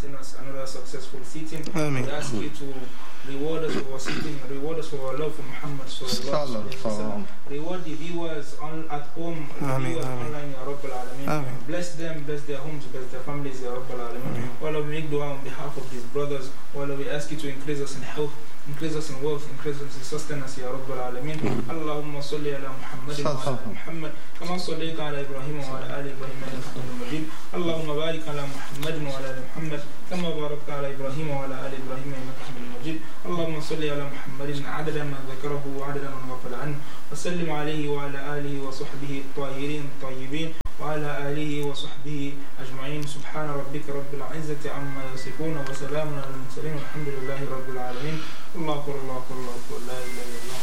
granting us another successful sitting. We ask you to reward us for our sitting, reward us for our love for Muhammad sallallahu alaihi wasallam. Reward the viewers at home, viewers online, Ya Rabbal Alameen. Bless them, bless their homes, bless their families, Ya Rabbal Alameen. While we make dua on behalf of these brothers, while we ask you to increase us in health, increase us in wealth, increase us in sustenance, Ya Rabbal Alameen. Allahumma salli ala Muhammadin wa ala Muhammad kama sallaita ala Ibrahim wa ala ali Ibrahim innaka Hamidum Majid. Allahumma barik ala Muhammadin wa ala ali Muhammad kama barakta ala Ibrahim wa ala ali Ibrahim innaka Hamidum Majid. اللهم صل على محمد عدد ما ذكره وعدد من غفل عنه وسلم عليه وعلى آله وصحبه الطاهرين الطيبين وعلى آله وصحبه أجمعين. سبحان ربك رب العزة عما يصفون وسلام على المرسلين والحمد لله رب العالمين. الله أكبر الله أكبر الله أكبر لا إله إلا الله.